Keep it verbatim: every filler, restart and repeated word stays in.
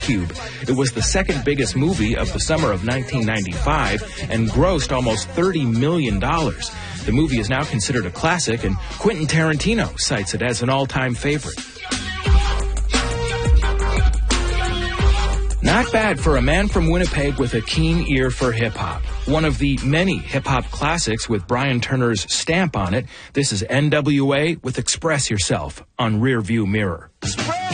Cube. It was the second biggest movie of the summer of nineteen ninety-five and grossed almost thirty million dollars. The movie is now considered a classic, and Quentin Tarantino cites it as an all-time favorite. Not bad for a man from Winnipeg with a keen ear for hip-hop. One of the many hip-hop classics with Brian Turner's stamp on it, this is N W A with Express Yourself on Rear View Mirror.